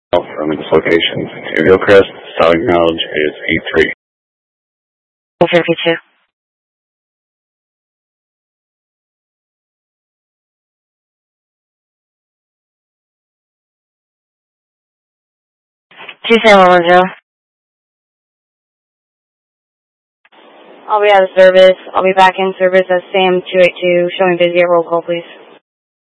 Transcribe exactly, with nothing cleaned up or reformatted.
from its location. Hillcrest, Southern Knowledge is E three. fifty-two. two seven one zero. I'll be out of service. I'll be back in service as Sam two eight two, showing busy at roll call, please.